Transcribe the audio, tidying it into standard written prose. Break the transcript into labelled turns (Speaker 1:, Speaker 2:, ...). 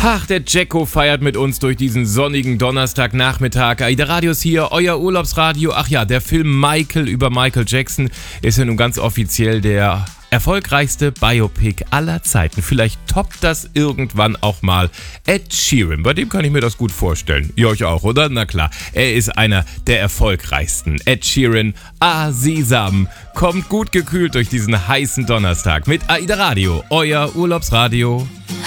Speaker 1: Ach, der Jacko feiert mit uns durch diesen sonnigen Donnerstagnachmittag. AIDA Radio ist hier, euer Urlaubsradio. Ach ja, der Film Michael über Michael Jackson ist ja nun ganz offiziell der erfolgreichste Biopic aller Zeiten. Vielleicht toppt das irgendwann auch mal Ed Sheeran. Bei dem kann ich mir das gut vorstellen. Ihr euch auch, oder? Na klar, er ist einer der erfolgreichsten. Ed Sheeran, Sesam, kommt gut gekühlt durch diesen heißen Donnerstag mit AIDA Radio, euer Urlaubsradio.